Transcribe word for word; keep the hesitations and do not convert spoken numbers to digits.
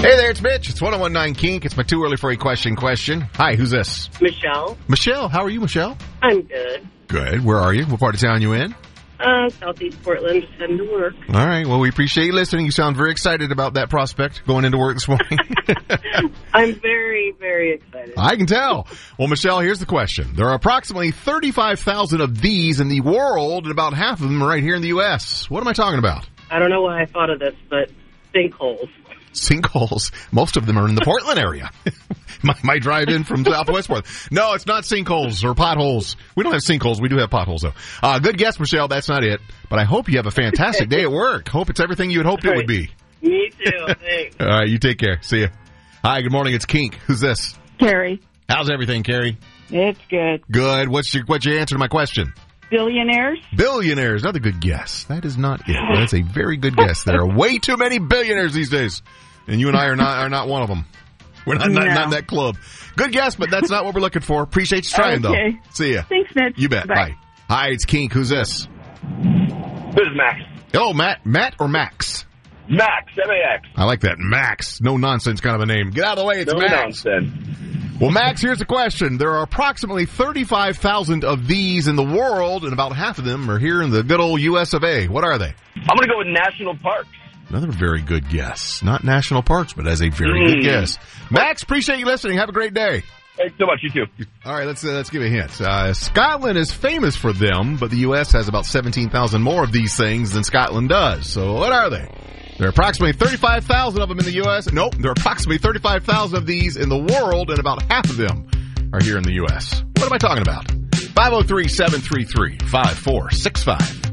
Hey there, it's Mitch. It's one oh one nine Kink. It's my too early for a question question. Hi, who's this? Michelle. Michelle, how are you, Michelle? I'm good. Good. Where are you? What part of town you in? Uh, Southeast Portland, just heading to work. All right. Well, we appreciate you listening. You sound very excited about that prospect going into work this morning. I'm very, very excited. I can tell. Well, Michelle, here's the question. There are approximately thirty-five thousand of these in the world, and about half of them are right here in the U S. What am I talking about? I don't know why I thought of this, but sinkholes. Sinkholes. Most of them are in the Portland area. my, my drive in from Southwest Portland. No, it's not sinkholes or potholes. We don't have sinkholes. We do have potholes, though. Uh, good guess, Michelle. That's not it. But I hope you have a fantastic day at work. Hope it's everything you had hoped it would be. Me too. Thanks. All right. You take care. See ya. Hi. Good morning. It's Kink. Who's this? Carrie. How's everything, Carrie? It's good. Good. What's your, what's your answer to my question? Billionaires? Billionaires. Another good guess. That is not it. That's a very good guess. There are way too many billionaires these days. And you and I are not are not one of them. We're not, not, No. not in that club. Good guess, but that's not what we're looking for. Appreciate you trying, Okay. though. See ya. Thanks, Mitch. You bet. Bye. Bye. Hi, it's Kink. Who's this? This is Max. Oh, Matt. Matt or Max? Max, M A X. I like that. Max. No nonsense kind of a name. Get out of the way. It's No Max. nonsense. Well, Max, here's the question. There are approximately thirty-five thousand of these in the world, and about half of them are here in the good old U S of A. What are they? I'm going to go with national parks. Another very good guess. Not national parks, but as a very Mm. good guess. Max, appreciate you listening. Have a great day. Thanks so much. You too. All right, let's uh, let's give a hint. Uh, Scotland is famous for them, but the U S has about seventeen thousand more of these things than Scotland does. So what are they? There are approximately thirty-five thousand of them in the U S. Nope, there are approximately thirty-five thousand of these in the world, and about half of them are here in the U S. What am I talking about? five oh three, seven three three, five four six five.